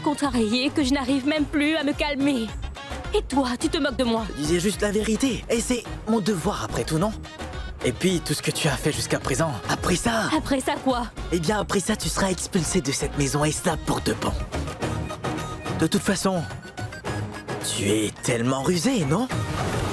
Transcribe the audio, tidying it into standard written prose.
contrariée que je n'arrive même plus à me calmer. Et toi, tu te moques de moi. Je disais juste la vérité. Et c'est mon devoir après tout, non? Et puis, tout ce que tu as fait jusqu'à présent, après ça... Après ça, quoi? Eh bien, après ça, tu seras expulsé de cette maison et ça pour de bon. De toute façon, tu es tellement rusé, non?